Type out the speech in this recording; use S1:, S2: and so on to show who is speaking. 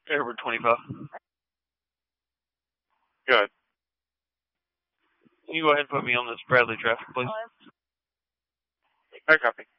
S1: Airport 25.
S2: Go ahead.
S1: Can you go ahead and put me on this Bradley traffic, please?
S2: I copy.